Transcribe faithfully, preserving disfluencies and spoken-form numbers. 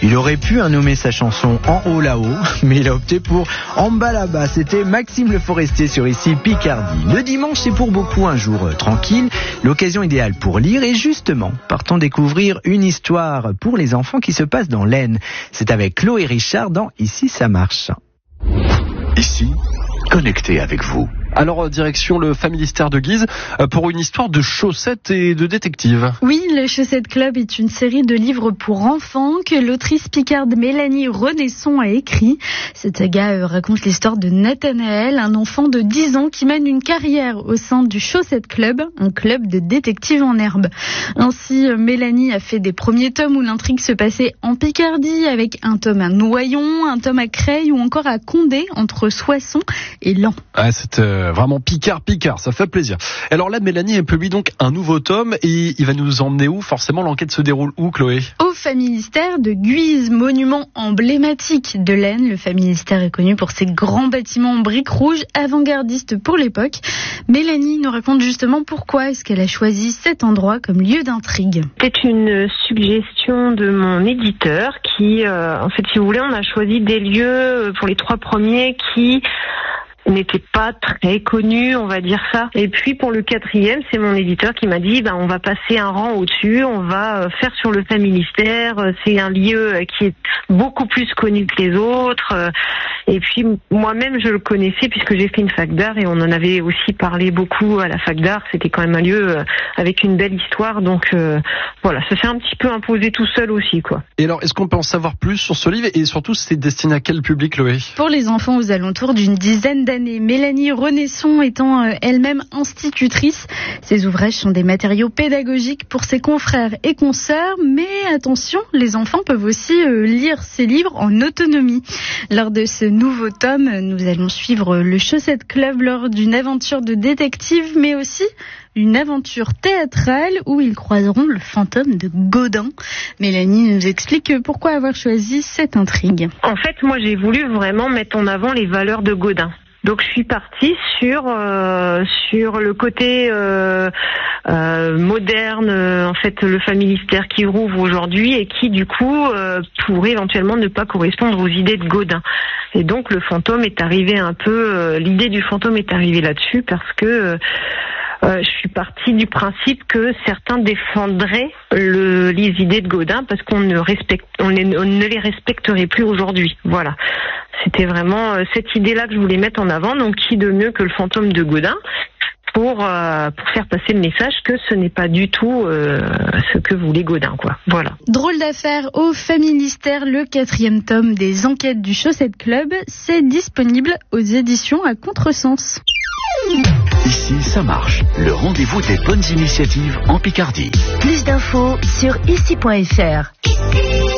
Il aurait pu hein, nommer sa chanson En haut là-haut, mais il a opté pour En bas là-bas. C'était Maxime Le Forestier sur Ici Picardie. Le dimanche, c'est pour beaucoup un jour euh, tranquille, l'occasion idéale pour lire et justement, partons découvrir une histoire pour les enfants qui se passe dans l'Aisne. C'est avec Chloé Richard dans Ici ça marche. Ici, connecté avec vous. Alors, direction le Familistère de Guise pour une histoire de chaussettes et de détectives. Oui, le Chaussette Club est une série de livres pour enfants que l'autrice picarde Mélanie Renesson a écrit. Cette saga raconte l'histoire de Nathanaël, un enfant de dix ans qui mène une carrière au sein du Chaussette Club, un club de détectives en herbe. Ainsi, Mélanie a fait des premiers tomes où l'intrigue se passait en Picardie avec un tome à Noyon, un tome à Creil ou encore à Condé entre Soissons et Laon. Ah, c'est euh... vraiment Picard, Picard, ça fait plaisir. Alors là, Mélanie, elle publie donc un nouveau tome et il va nous emmener où? Forcément, l'enquête se déroule où, Chloé? Au Familistère de Guise, monument emblématique de l'Aisne. Le Familistère est connu pour ses grands bâtiments en briques rouges, avant-gardistes pour l'époque. Mélanie nous raconte justement pourquoi est-ce qu'elle a choisi cet endroit comme lieu d'intrigue. C'était une suggestion de mon éditeur qui, euh, en fait, si vous voulez, on a choisi des lieux pour les trois premiers qui n'était pas très connu, on va dire ça. Et puis pour le quatrième, c'est mon éditeur qui m'a dit, ben on va passer un rang au-dessus, on va faire sur le Familistère. C'est un lieu qui est beaucoup plus connu que les autres. Et puis moi-même, je le connaissais puisque j'ai fait une fac d'art et on en avait aussi parlé beaucoup à la fac d'art. C'était quand même un lieu avec une belle histoire, donc euh, voilà, ça s'est un petit peu imposé tout seul aussi, quoi. Et alors, est-ce qu'on peut en savoir plus sur ce livre et surtout, c'est destiné à quel public, Chloé? Pour les enfants aux alentours d'une dizaine d'années. Mélanie Renesson étant elle-même institutrice, ses ouvrages sont des matériaux pédagogiques pour ses confrères et consoeurs, mais attention, les enfants peuvent aussi lire ces livres en autonomie. Lors de ce nouveau tome, nous allons suivre le Chaussette Club lors d'une aventure de détective, mais aussi une aventure théâtrale où ils croiseront le fantôme de Gaudin. Mélanie nous explique pourquoi avoir choisi cette intrigue. En fait, moi j'ai voulu vraiment mettre en avant les valeurs de Gaudin. Donc je suis partie sur euh, sur le côté euh, euh, moderne, euh, en fait le Familistère qui rouvre aujourd'hui et qui du coup euh, pourrait éventuellement ne pas correspondre aux idées de Gaudin. Et donc le fantôme est arrivé un peu, euh, l'idée du fantôme est arrivée là-dessus parce que euh, Euh, je suis partie du principe que certains défendraient le, les idées de Gaudin parce qu'on ne respecte, on, les, on ne les respecterait plus aujourd'hui. Voilà. C'était vraiment euh, cette idée-là que je voulais mettre en avant. Donc, qui de mieux que le fantôme de Gaudin pour euh, pour faire passer le message que ce n'est pas du tout euh, ce que voulait Gaudin, quoi. Voilà. Drôle d'affaire au Familistère, le quatrième tome des enquêtes du Chaussette Club, c'est disponible aux éditions à Contresens. Ici, ça marche. Le rendez-vous des bonnes initiatives en Picardie. Plus d'infos sur ici point f r.